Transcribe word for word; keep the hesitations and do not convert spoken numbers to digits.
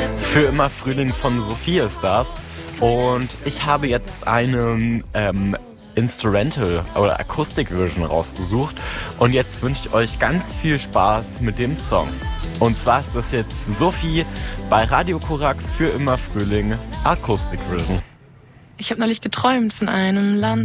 Für immer Frühling von Sophie ist das. Und ich habe jetzt eine ähm, Instrumental- oder Akustik-Version rausgesucht. Und jetzt wünsche ich euch ganz viel Spaß mit dem Song. Und zwar ist das jetzt Sophie bei Radio Korax für immer Frühling Akustik-Version. Ich habe neulich geträumt von einem Land,